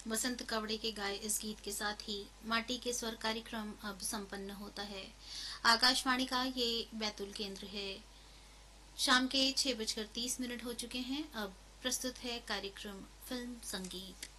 वसंत कवड़े के गाए इस गीत के साथ ही माटी के स्वर कार्यक्रम अब संपन्न होता है। आकाशवाणी का ये बैतूल केंद्र है। शाम के 6:30 हो चुके हैं। अब प्रस्तुत है कार्यक्रम फिल्म संगीत।